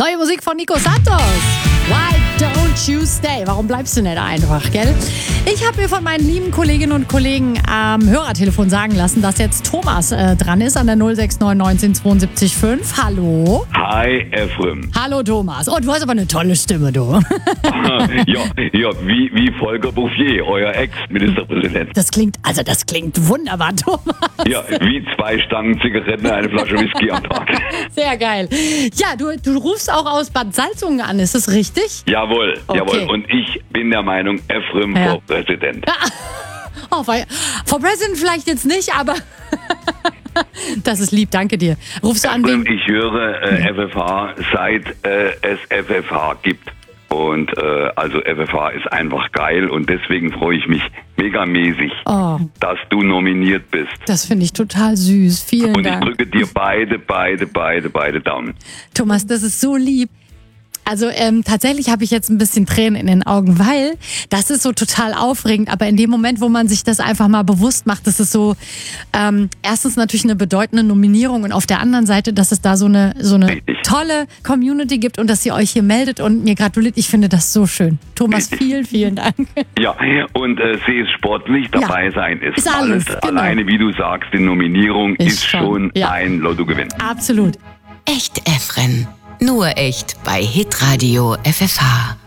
Neue Musik von Nico Santos. Why don't you stay? Warum bleibst du nicht einfach, gell? Ich habe mir von meinen lieben Kolleginnen und Kollegen am Hörertelefon sagen lassen, dass jetzt Thomas dran ist an der 069 72 5. Hallo. Hi, Efrem. Hallo, Thomas. Oh, du hast aber eine tolle Stimme, du. ja, wie Volker Bouffier, euer Ex-Ministerpräsident. Das klingt wunderbar, Thomas. Ja, wie 2 Stangen Zigaretten, eine Flasche Whisky am Tag. Sehr geil. Ja, du rufst auch aus Bad Salzungen an, ist das richtig? Jawohl, Okay. jawohl. Und ich bin der Meinung, Efrem Ja. for Präsident. Oh, for President vielleicht jetzt nicht, aber das ist lieb, danke dir. Rufst du an Efrem, wen? ich höre FFH seit es FFH gibt. Und also FFH ist einfach geil und deswegen freue ich mich megamäßig, dass du nominiert bist. Das finde ich total süß. Vielen Und ich Dank. drücke dir beide Daumen. Thomas, das ist so lieb. Also tatsächlich habe ich jetzt ein bisschen Tränen in den Augen, weil das ist so total aufregend. Aber in dem Moment, wo man sich das einfach mal bewusst macht, das ist so erstens natürlich eine bedeutende Nominierung und auf der anderen Seite, dass es da so eine Richtig. tolle Community gibt und dass ihr euch hier meldet und mir gratuliert. Ich finde das so schön. Thomas, vielen, vielen Dank. Ja, und sie ist sportlich, dabei sein ist alles, genau. Alleine, wie du sagst, die Nominierung ist schon ja. ein Lottogewinn. Absolut. Echt Efren. Nur echt bei Hitradio FFH.